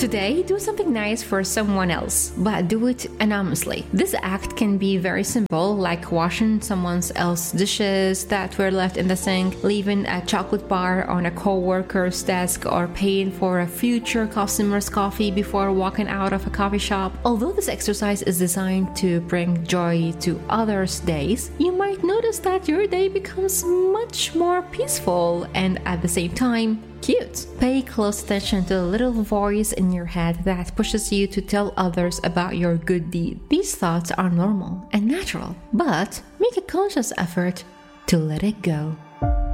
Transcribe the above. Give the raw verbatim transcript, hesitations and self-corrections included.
Today, do something nice for someone else, but do it anonymously. This act can be very simple, like washing someone else's dishes that were left in the sink, leaving a chocolate bar on a co-worker's desk, or paying for a future customer's coffee before walking out of a coffee shop. Although this exercise is designed to bring joy to others' days, you might notice that your day becomes much more peaceful and at the same time, cute. Pay close attention to the little voice in your head that pushes you to tell others about your good deed. These thoughts are normal and natural, but make a conscious effort to let it go.